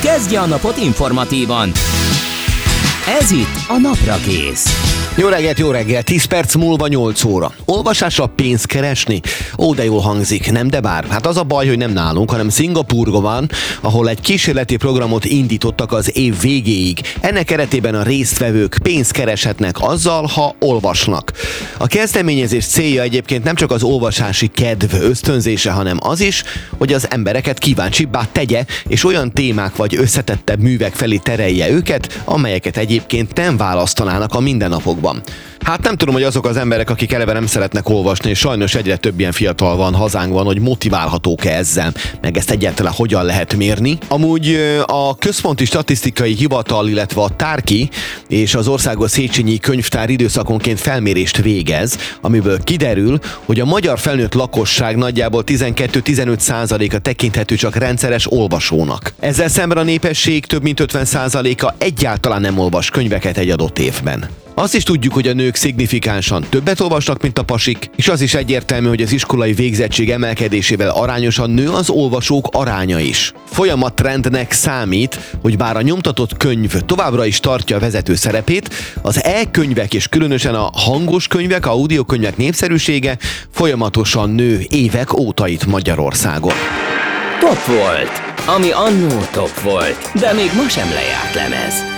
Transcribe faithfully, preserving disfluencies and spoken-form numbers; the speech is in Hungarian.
Kezdje a napot informatívan. Ez itt a Naprakész. Jó reggelt, jó reggelt, tíz perc múlva nyolc óra. Olvasásra pénzt keresni? Ó, de jól hangzik, nem de bár. Hát az a baj, hogy nem nálunk, hanem Szingapúrban van, ahol egy kísérleti programot indítottak az év végéig. Ennek keretében a résztvevők pénzt kereshetnek azzal, ha olvasnak. A kezdeményezés célja egyébként nem csak az olvasási kedv ösztönzése, hanem az is, hogy az embereket kíváncsibbá tegye, és olyan témák vagy összetettebb művek felé terelje őket, amelyeket egyébként nem választanának a mindennapokban. Hát nem tudom, hogy azok az emberek, akik eleve nem szeretnek olvasni, és sajnos egyre több ilyen fiatal van hazánkban, hogy motiválhatók-e ezzel, meg ezt egyáltalán hogyan lehet mérni. Amúgy a Központi Statisztikai Hivatal, illetve a Tárki és az Országos Széchenyi Könyvtár időszakonként felmérést végez, amiből kiderül, hogy a magyar felnőtt lakosság nagyjából tizenkét-tizenöt százaléka tekinthető csak rendszeres olvasónak. Ezzel szemben a népesség több mint ötven százaléka egyáltalán nem olvas könyveket egy adott évben. Azt is tudjuk, hogy a nők szignifikánsan többet olvasnak, mint a pasik, és az is egyértelmű, hogy az iskolai végzettség emelkedésével arányosan nő az olvasók aránya is. Folyamattrendnek számít, hogy bár a nyomtatott könyv továbbra is tartja a vezető szerepét, az e-könyvek és különösen a hangos könyvek, audiokönyvek népszerűsége folyamatosan nő évek óta itt Magyarországon. Top volt, ami annó top volt, de még ma sem lejárt lemez.